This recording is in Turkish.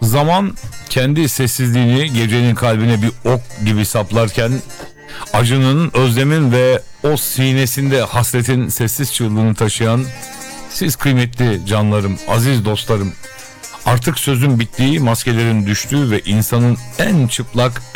Zaman kendi sessizliğini gecenin kalbine bir ok gibi saplarken, acının, özlemin ve o sinesinde hasretin sessiz çığlığını taşıyan siz kıymetli canlarım, aziz dostlarım, artık sözün bittiği, maskelerin düştüğü ve insanın en çıplak,